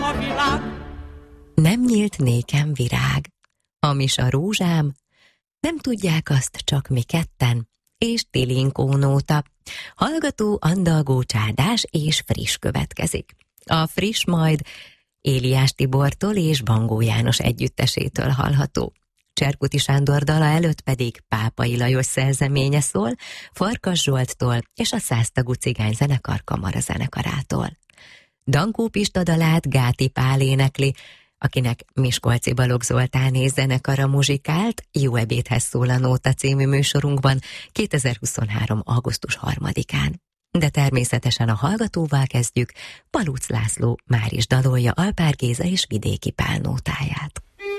a világ. Nem nyílt nékem virág, hamis a rózsám, nem tudják azt csak mi ketten, és Tilinkó nóta. Hallgató, andalgó, csádás és friss következik. A friss majd Éliás Tibortól és Bangó János együttesétől hallható. Cserkuti Sándor dala előtt pedig Pápai Lajos szerzeménye szól, Farkas Zsolttól és a 100 tagú cigányzenekar kamarazenekarától. Dankó Pista dalát Gáti Pál énekli, akinek Miskolci Balogh Zoltán és zenekara muzsikált, Jó ebédhez szól a nóta című műsorunkban 2023. augusztus 3-án. De természetesen a hallgatóval kezdjük, Palucz László már is dalolja Alpár Géza és Vidéki Pál nótáját.